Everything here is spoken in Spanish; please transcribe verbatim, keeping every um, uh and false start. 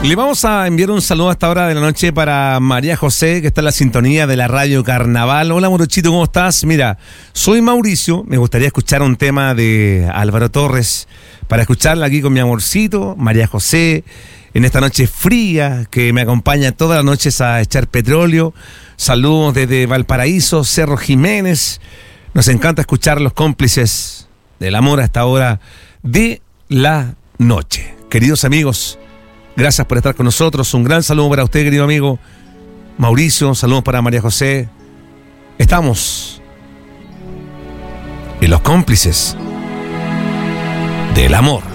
Le vamos a enviar un saludo a esta hora de la noche para María José, que está en la sintonía de la radio Carnaval. Hola, Morochito, ¿cómo estás? Mira, soy Mauricio, me gustaría escuchar un tema de Álvaro Torres para escucharla aquí con mi amorcito, María José, en esta noche fría que me acompaña todas las noches a echar petróleo. Saludos desde Valparaíso, Cerro Jiménez. Nos encanta escuchar los cómplices del amor a esta hora de la noche. Queridos amigos, gracias por estar con nosotros. Un gran saludo para usted, querido amigo Mauricio. Saludos para María José. Estamos en los cómplices del amor.